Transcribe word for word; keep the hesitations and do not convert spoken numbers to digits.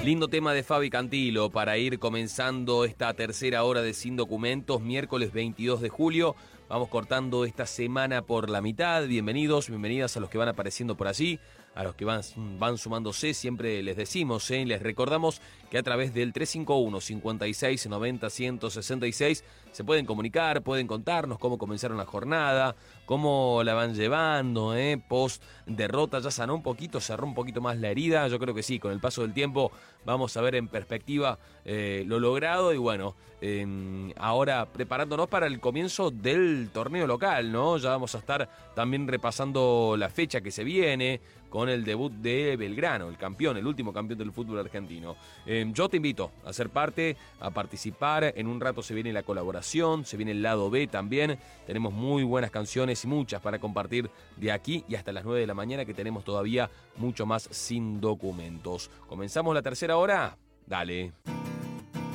Lindo tema de Fabi Cantilo para ir comenzando esta tercera hora de Sin Documentos, miércoles veintidós de julio. Vamos cortando esta semana por la mitad. Bienvenidos, bienvenidas a los que van apareciendo por allí, a los que van, van sumándose. Siempre les decimos, ¿eh? les recordamos que a través del tres cinco uno, cincuenta y seis, noventa, ciento sesenta y seis se pueden comunicar, pueden contarnos cómo comenzaron la jornada, cómo la van llevando, ¿eh? post derrota. Ya sanó un poquito, cerró un poquito más la herida. Yo creo que sí, con el paso del tiempo vamos a ver en perspectiva eh, lo logrado y bueno, eh, ahora preparándonos para el comienzo del torneo local, ¿no? Ya vamos a estar también repasando la fecha que se viene con el debut de Belgrano, el campeón, el último campeón del fútbol argentino. Eh, yo te invito a ser parte, a participar. En un rato se viene la colaboración, se viene el lado B también. Tenemos muy buenas canciones y muchas para compartir de aquí y hasta las nueve de la mañana, que tenemos todavía mucho más Sin Documentos. ¿Comenzamos la tercera hora? Dale.